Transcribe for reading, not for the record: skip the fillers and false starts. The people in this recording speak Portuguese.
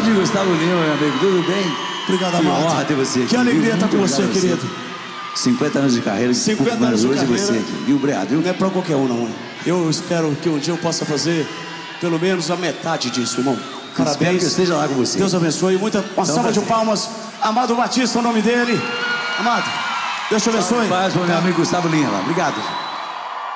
Grande Gustavo Lima, meu amigo, tudo bem? Obrigado, que Amado. honra ter você aqui. Que alegria estar com você, querido. 50 anos de carreira, 50 anos de hoje carreira. você aqui, viu, Obrigado, viu? Não é pra qualquer um, não. Eu espero que um dia eu possa fazer pelo menos a metade disso, irmão. Espero Parabéns. que eu esteja lá com você. Deus abençoe. Uma salva de palmas. Amado Batista, o nome dele. Amado, Deus te abençoe. Paz para o meu amigo Gustavo Lima. Obrigado.